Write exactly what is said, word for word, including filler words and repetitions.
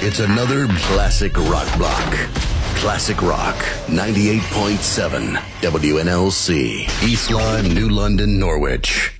It's another classic rock block. Classic Rock, ninety-eight point seven W N L C, East Lyme, New London, Norwich.